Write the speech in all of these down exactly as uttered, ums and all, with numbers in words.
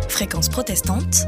Fréquence protestante,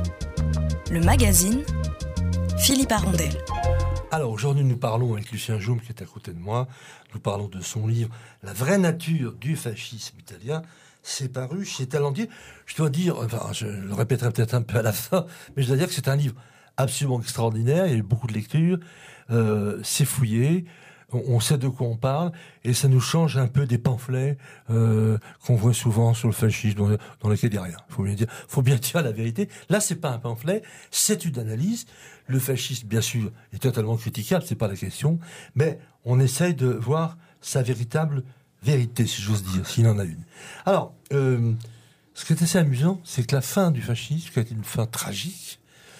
le magazine Philippe Arondel. Alors aujourd'hui nous parlons avec Lucien Jaume qui est à côté de moi, nous parlons de son livre « La vraie nature du fascisme italien ». C'est paru chez Talendier. Je dois dire, enfin je le répéterai peut-être un peu à la fin, mais je dois dire que c'est un livre absolument extraordinaire, il y a eu beaucoup de lectures, euh, c'est fouillé, on, on sait de quoi on parle, et ça nous change un peu des pamphlets euh, qu'on voit souvent sur le fascisme, dans, dans lesquels il n'y a rien. Il faut bien dire, faut bien dire la vérité. Là, c'est pas un pamphlet, c'est une analyse. Le fascisme, bien sûr, est totalement critiquable, c'est pas la question, mais on essaye de voir sa véritable vérité, si j'ose dire, s'il en a une. Alors, euh, ce qui est assez amusant, c'est que la fin du fascisme, qui a été une fin tragique,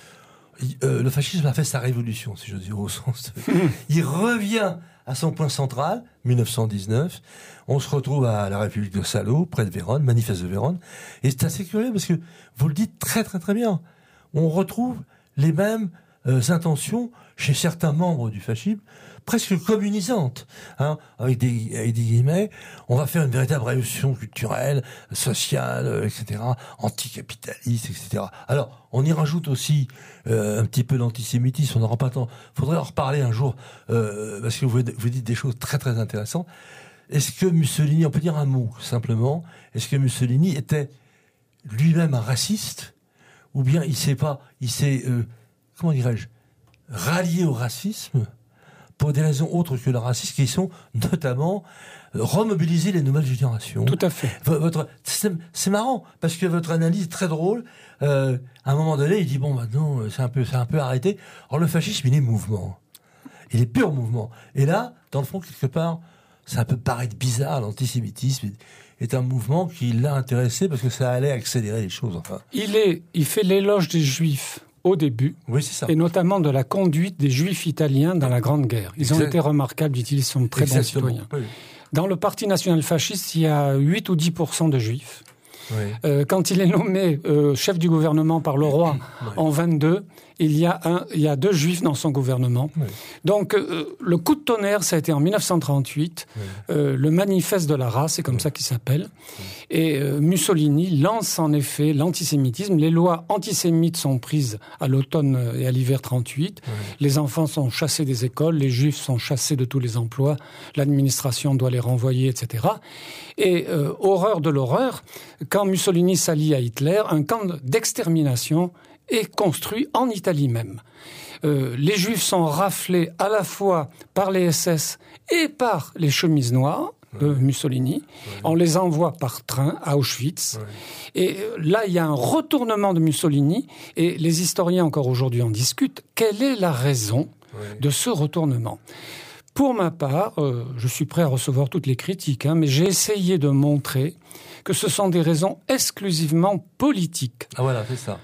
il, euh, le fascisme a fait sa révolution, si j'ose dire, au sens de... il revient à son point central, dix-neuf cent dix-neuf, on se retrouve à la République de Salo, près de Vérone, manifeste de Vérone, et c'est assez curieux parce que vous le dites très très très bien, on retrouve les mêmes euh, intentions chez certains membres du fascisme, presque communisantes, hein, avec des, avec des guillemets, on va faire une véritable révolution culturelle, sociale, euh, et cetera, anticapitaliste, et cetera. Alors, on y rajoute aussi euh, un petit peu l'antisémitisme, on n'aura pas le temps, faudrait en reparler un jour, euh, parce que vous, vous dites des choses très très intéressantes. Est-ce que Mussolini, on peut dire un mot, simplement, est-ce que Mussolini était lui-même un raciste, ou bien il s'est pas, il s'est, euh, comment dirais-je, rallié au racisme, pour des raisons autres que le racisme, qui sont notamment euh, remobiliser les nouvelles générations. Tout à fait. Votre, c'est, c'est marrant, parce que votre analyse est très drôle. Euh, à un moment donné, il dit, bon, maintenant, c'est un peu, c'est un peu arrêté. Or, le fascisme, il est mouvement. Il est pur mouvement. Et là, dans le fond, quelque part, ça peut paraître bizarre, l'antisémitisme est un mouvement qui l'a intéressé, parce que ça allait accélérer les choses, enfin. Il est, il fait l'éloge des Juifs au début, oui, c'est ça. Et notamment de la conduite des Juifs italiens dans la Grande Guerre. Ils exact. ont été remarquables, dit-il, ils sont très Exactement. bons citoyens. Oui. Dans le Parti national fasciste, il y a huit ou dix pour cent de Juifs. Oui. Euh, quand il est nommé euh, chef du gouvernement par le roi oui. en vingt-deux, il y a un, il y a deux Juifs dans son gouvernement. Oui. Donc euh, le coup de tonnerre, ça a été en dix-neuf cent trente-huit, oui. euh, le manifeste de la race, c'est comme oui. ça qu'il s'appelle. Oui. Et euh, Mussolini lance en effet l'antisémitisme. Les lois antisémites sont prises à l'automne et à l'hiver trente-huit. Oui. Les enfants sont chassés des écoles, les Juifs sont chassés de tous les emplois, l'administration doit les renvoyer, et cetera. Et euh, horreur de l'horreur, quand Mussolini s'allie à Hitler, un camp d'extermination est construit en Italie même. Euh, les Juifs sont raflés à la fois par les S S et par les chemises noires de Mussolini. Ouais. On les envoie par train à Auschwitz. Ouais. Et là, il y a un retournement de Mussolini, et les historiens encore aujourd'hui en discutent. Quelle est la raison ouais. de ce retournement ? Pour ma part, euh, je suis prêt à recevoir toutes les critiques, hein, mais j'ai essayé de montrer que ce sont des raisons exclusivement politiques. Ah voilà, c'est ça.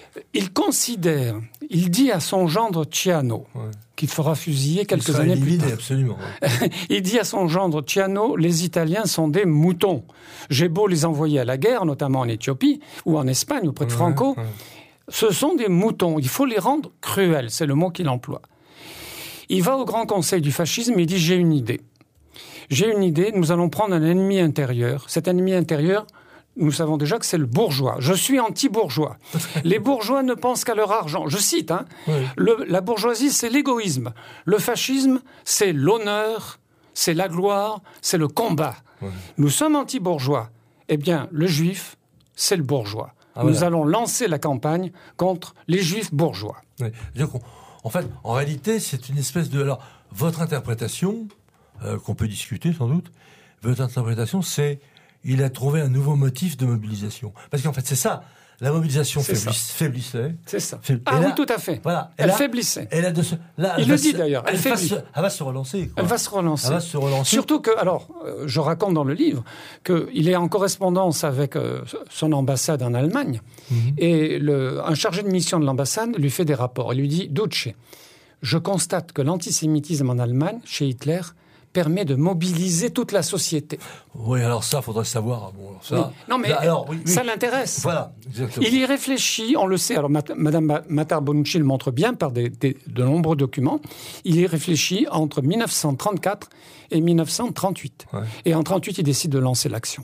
Il considère, il dit à son gendre Ciano, ouais. qu'il fera fusiller quelques années plus tard. Absolument. Ouais. Il dit à son gendre Ciano, les Italiens sont des moutons. J'ai beau les envoyer à la guerre, notamment en Éthiopie ou en Espagne auprès de ouais, Franco, ouais. ce sont des moutons. Il faut les rendre cruels, c'est le mot qu'il emploie. Il va au Grand Conseil du fascisme et il dit j'ai une idée. J'ai une idée, nous allons prendre un ennemi intérieur. Cet ennemi intérieur, nous savons déjà que c'est le bourgeois. Je suis anti-bourgeois. Les bourgeois ne pensent qu'à leur argent. Je cite, hein. Oui. Le, la bourgeoisie, c'est l'égoïsme. Le fascisme, c'est l'honneur, c'est la gloire, c'est le combat. Oui. Nous sommes anti-bourgeois. Eh bien, le juif, c'est le bourgeois. Ah, nous voilà. allons lancer la campagne contre les juifs bourgeois. Oui. En fait, en réalité, c'est une espèce de... Alors, votre interprétation, euh, qu'on peut discuter sans doute, votre interprétation, c'est... Il a trouvé un nouveau motif de mobilisation. Parce qu'en fait, c'est ça. La mobilisation faiblis, faiblissait. C'est ça. Faibl... Ah là, oui, tout à fait. Voilà. Elle là, faiblissait. Elle a de se... là, Il le dit d'ailleurs. Elle, elle, va se... elle va se relancer. Quoi. Elle va se relancer. Elle va se relancer. Surtout que, alors, euh, je raconte dans le livre qu'il est en correspondance avec euh, son ambassade en Allemagne. Mm-hmm. Et le, un chargé de mission de l'ambassade lui fait des rapports. Il lui dit « Duce, je constate que l'antisémitisme en Allemagne, chez Hitler, permet de mobiliser toute la société. » Oui, alors ça, il faudrait savoir. Bon, alors ça, oui. Non, mais alors, oui, oui. ça l'intéresse. Voilà, exactement. Il y réfléchit, on le sait. Alors, Mme Matar Bonucci le montre bien par des, des, de nombreux documents. Il y réfléchit entre dix-neuf cent trente-quatre et dix-neuf cent trente-huit. Ouais. Et en trente-huit, il décide de lancer l'action.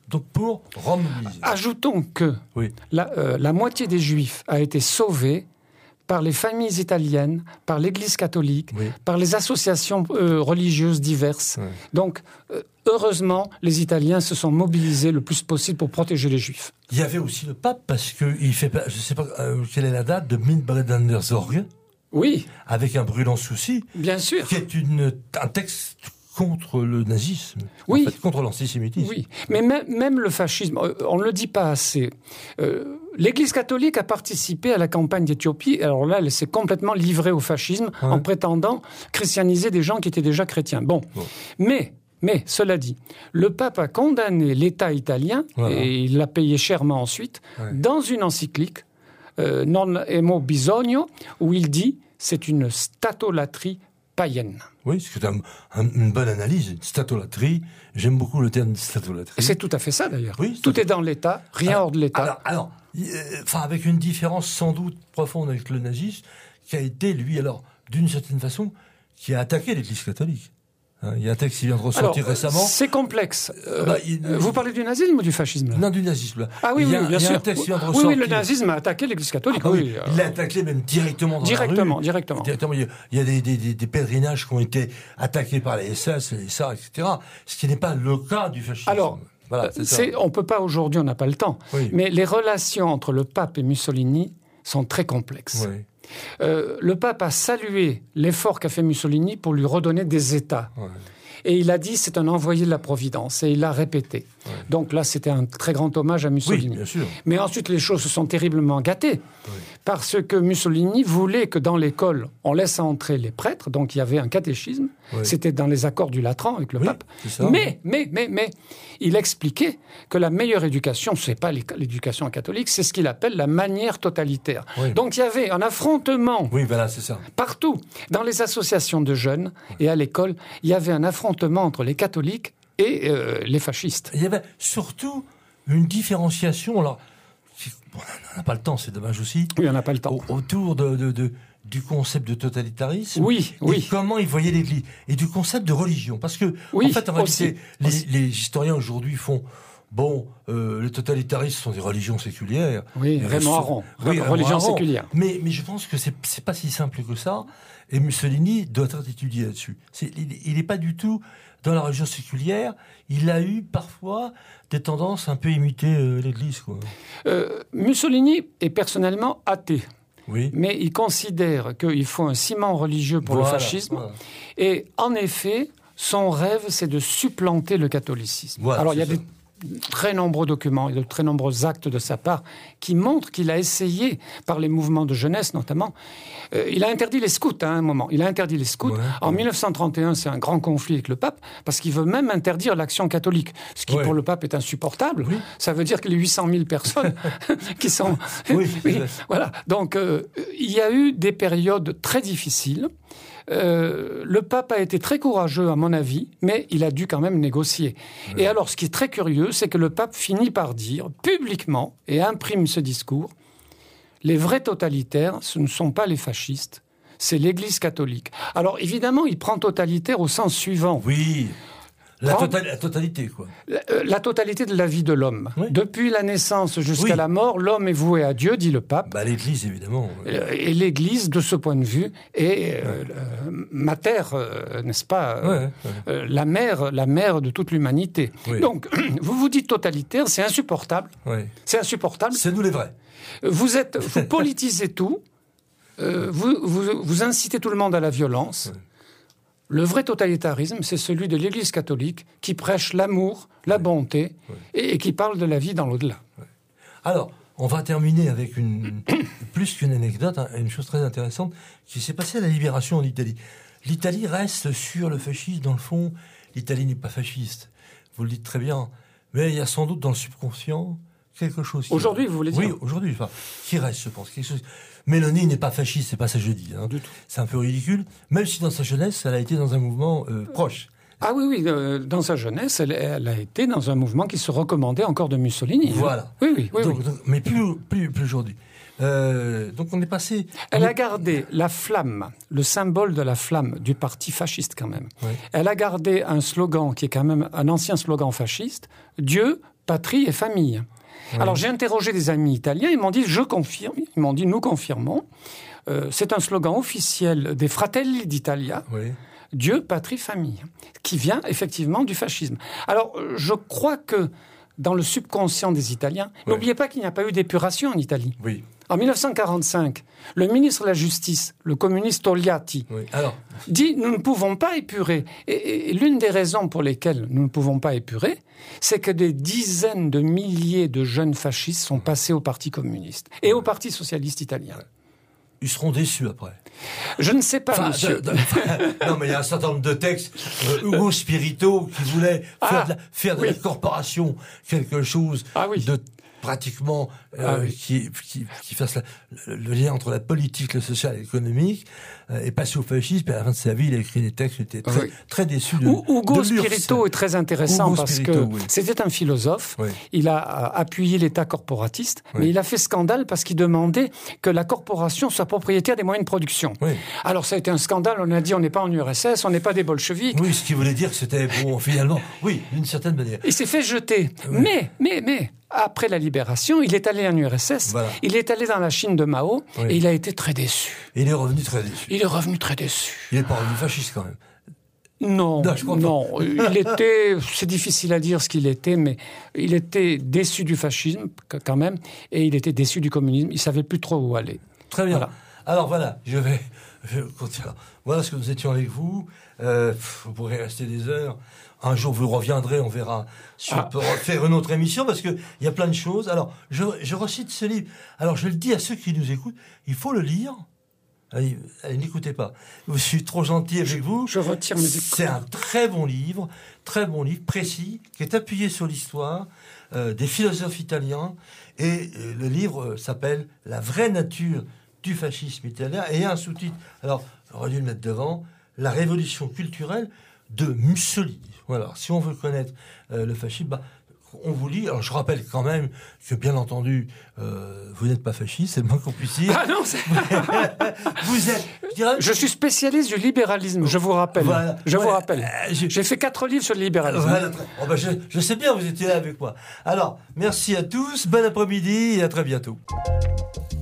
donc pour remobiliser. Ajoutons que oui. la, euh, la moitié des Juifs a été sauvée par les familles italiennes, par l'Église catholique, oui. par les associations euh, religieuses diverses. Oui. Donc, euh, heureusement, les Italiens se sont mobilisés le plus possible pour protéger les Juifs. Il y avait aussi le pape, parce qu'il fait, je ne sais pas euh, quelle est la date, de Mindbreder Sorge. Oui. Avec un brûlant souci. Bien sûr. Qui est une, un texte contre le nazisme, oui. en fait, contre l'antisémitisme. Oui, mais même, même le fascisme, on ne le dit pas assez. Euh, L'Église catholique a participé à la campagne d'Éthiopie, alors là, elle s'est complètement livrée au fascisme ouais. en prétendant christianiser des gens qui étaient déjà chrétiens. Bon, bon. mais... Mais, cela dit, le pape a condamné l'État italien, voilà. et il l'a payé chèrement ensuite, ouais. dans une encyclique, euh, Non emo bisogno, où il dit « c'est une statolatrie païenne ». Oui, c'est un, un, une bonne analyse, une statolatrie. J'aime beaucoup le terme de statolatrie. Et c'est tout à fait ça, d'ailleurs. Oui, tout est dans l'État, rien alors, hors de l'État. Alors, alors enfin, euh, avec une différence sans doute profonde avec le nazisme, qui a été, lui, alors, d'une certaine façon, qui a attaqué l'Église catholique. Il y a un texte qui vient de ressortir Alors, récemment. C'est complexe. Euh, bah, il, vous parlez du nazisme ou du fascisme là ? Non, du nazisme. Ah oui, il y a, oui, bien il y a sûr. Un texte qui vient de oui, ressortir. oui, le nazisme a attaqué l'Église catholique. Ah, oui, oui. euh... Il l'a attaqué même directement dans directement, la rue. Directement, directement. Il y a, il y a des, des, des pèlerinages qui ont été attaqués par les S S, les S A R, et cetera. Ce qui n'est pas le cas du fascisme. Alors, voilà, c'est c'est, on ne peut pas aujourd'hui, on n'a pas le temps. Oui. Mais les relations entre le pape et Mussolini sont très complexes. Oui. Euh, le pape a salué l'effort qu'a fait Mussolini pour lui redonner des États. Oui. Et il a dit c'est un envoyé de la Providence. Et il l'a répété. Ouais. Donc là, c'était un très grand hommage à Mussolini. Oui, bien sûr. Mais ensuite, les choses se sont terriblement gâtées. Oui. Parce que Mussolini voulait que dans l'école, on laisse entrer les prêtres. Donc il y avait un catéchisme. Oui. C'était dans les accords du Latran avec le oui, pape. Ça, mais, oui. mais, mais, mais, il expliquait que la meilleure éducation, ce n'est pas l'éducation catholique, c'est ce qu'il appelle la manière totalitaire. Oui. Donc il y avait un affrontement. Oui, voilà, c'est ça. Partout. Dans les associations de jeunes oui. et à l'école, il y avait un affrontement entre les catholiques et euh, les fascistes. Il y avait surtout une différenciation, alors, bon, on n'a pas le temps, c'est dommage aussi. Oui, on n'a pas le temps. Autour de, de, de, du concept de totalitarisme. Oui, et oui. comment ils voyaient l'Église. Et du concept de religion. Parce que, oui, en fait, en aussi, réalité, les, aussi. les historiens aujourd'hui font... Bon, euh, les totalitaristes sont des religions séculières. Oui, Raymond Aron, oui, religion Aron. séculière. Mais, mais je pense que c'est, c'est pas si simple que ça. Et Mussolini doit être étudié là-dessus. C'est, il n'est pas du tout dans la religion séculière. Il a eu parfois des tendances un peu imiter euh, l'Église, quoi. Euh, Mussolini est personnellement athée. Oui. Mais il considère qu'il faut un ciment religieux pour voilà, le fascisme. Voilà. Et en effet, son rêve, c'est de supplanter le catholicisme. Voilà, Alors, il y a ça. des très nombreux documents et de très nombreux actes de sa part qui montrent qu'il a essayé, par les mouvements de jeunesse notamment, euh, il a interdit les scouts à un moment. Il a interdit les scouts. Ouais, en ouais. dix-neuf cent trente et un, c'est un grand conflit avec le pape, parce qu'il veut même interdire l'action catholique, ce qui ouais. pour le pape est insupportable. Oui. Ça veut dire que les huit cent mille personnes qui sont... Oui, oui, voilà. Donc, euh, il y a eu des périodes très difficiles. Euh, le pape a été très courageux, à mon avis, mais il a dû quand même négocier. Oui. Et alors, ce qui est très curieux, c'est que le pape finit par dire publiquement, et imprime ce discours, les vrais totalitaires, ce ne sont pas les fascistes, c'est l'Église catholique. Alors, évidemment, il prend totalitaire au sens suivant. Oui. La, tota- la totalité, quoi. La, la totalité de la vie de l'homme. Oui. Depuis la naissance jusqu'à oui. la mort, l'homme est voué à Dieu, dit le pape. Bah, l'Église, évidemment. Et l'Église, de ce point de vue, est euh, euh, mater, euh, n'est-ce pas euh, ouais, ouais. Euh, la mère, la mère de toute l'humanité. Oui. Donc, vous vous dites totalitaire, c'est insupportable. Oui. C'est insupportable. C'est nous les vrais. Vous êtes, vous politisez tout. Euh, vous, vous, vous incitez tout le monde à la violence. Oui. Le vrai totalitarisme, c'est celui de l'Église catholique qui prêche l'amour, la bonté oui. et, et qui parle de la vie dans l'au-delà. Oui. Alors, on va terminer avec une, plus qu'une anecdote, hein, une chose très intéressante qui s'est passée à la Libération en Italie. L'Italie reste sur le fascisme, dans le fond. L'Italie n'est pas fasciste, vous le dites très bien, mais il y a sans doute dans le subconscient quelque chose. Aujourd'hui, vous voulez dire ? Oui, aujourd'hui, enfin, qui reste, je pense. Quelque chose. Mélanie n'est pas fasciste, c'est pas ça que je dis. Hein. Du tout. C'est un peu ridicule, même si dans sa jeunesse, elle a été dans un mouvement euh, proche. Ah oui, oui, euh, dans sa jeunesse, elle, elle a été dans un mouvement qui se recommandait encore de Mussolini. Voilà. Hein. Oui, oui, oui. Donc, oui. Donc, mais plus, plus, plus aujourd'hui. Euh, donc on est passé... Elle on... a gardé la flamme, le symbole de la flamme du parti fasciste quand même. Oui. Elle a gardé un slogan qui est quand même un ancien slogan fasciste, Dieu, patrie et famille. Oui. Alors j'ai interrogé des amis italiens, ils m'ont dit, je confirme, ils m'ont dit, nous confirmons. Euh, c'est un slogan officiel des Fratelli d'Italia. Oui. Dieu, patrie, famille, qui vient effectivement du fascisme. Alors, je crois que dans le subconscient des Italiens, oui. n'oubliez pas qu'il n'y a pas eu d'épuration en Italie. Oui. En dix-neuf cent quarante-cinq, le ministre de la Justice, le communiste Togliatti, oui. Alors... dit « nous ne pouvons pas épurer ». Et, et l'une des raisons pour lesquelles nous ne pouvons pas épurer, c'est que des dizaines de milliers de jeunes fascistes sont passés au Parti communiste et oui. au Parti socialiste italien. Oui. Ils seront déçus après. Je ne sais pas, enfin, monsieur. De, de, non, mais il y a un certain nombre de textes. Euh, Ugo Spirito, qui voulait faire ah, de, la, faire de oui. la corporation quelque chose ah, oui. de pratiquement euh, ah, oui. qui, qui, qui fasse la, le, le lien entre la politique, le social et l'économique, euh, est passé au fascisme, et à la fin de sa vie, il a écrit des textes, il était très, oui. très déçu de Ugo de Spirito est très intéressant Ugo parce Spirito, que oui. c'était un philosophe, oui. il a appuyé l'État corporatiste, oui. mais il a fait scandale parce qu'il demandait que la corporation soit propriétaire des moyens de production. Oui. Alors ça a été un scandale, on a dit on n'est pas en U R S S, on n'est pas des bolcheviks. Oui, ce qui voulait dire que c'était, bon, finalement, oui, d'une certaine manière. Il s'est fait jeter, oui. mais, mais, mais... Après la libération, il est allé en U R S S, voilà. il est allé dans la Chine de Mao, oui. et il a été très déçu. Et il est revenu très déçu. Il est revenu très déçu. Il n'est pas revenu fasciste quand même. Non, non, je non. il était, c'est difficile à dire ce qu'il était, mais il était déçu du fascisme quand même, et il était déçu du communisme. Il savait plus trop où aller. Très bien. Voilà. Alors voilà, je vais, je vais continuer. Voilà ce que nous étions avec vous. Euh, vous pourrez rester des heures. Un jour, vous reviendrez, on verra si ah. on peut refaire une autre émission, parce qu'il y a plein de choses. Alors, je, je recite ce livre. Alors, je le dis à ceux qui nous écoutent, il faut le lire. Allez, allez n'écoutez pas. Je suis trop gentil avec je, vous. Je retire mes écoutes. C'est un très bon livre, très bon livre, précis, qui est appuyé sur l'histoire euh, des philosophes italiens. Et euh, le livre euh, s'appelle « La vraie nature du fascisme italien ». Et il y a un sous-titre, alors, j'aurais dû le mettre devant, « La révolution culturelle de Mussolini ». Voilà, si on veut connaître euh, le fascisme, bah, on vous lit. Alors, je rappelle quand même que, bien entendu, euh, vous n'êtes pas fasciste, c'est le moins qu'on puisse dire. Ah non, c'est... vous êtes... Je, dirais... je suis spécialiste du libéralisme, je vous rappelle. Voilà. Je ouais, vous rappelle. Euh, je... J'ai fait quatre livres sur le libéralisme. Voilà. Oh, bah, je, je sais bien, vous étiez là avec moi. Alors, merci à tous, bon après-midi et à très bientôt.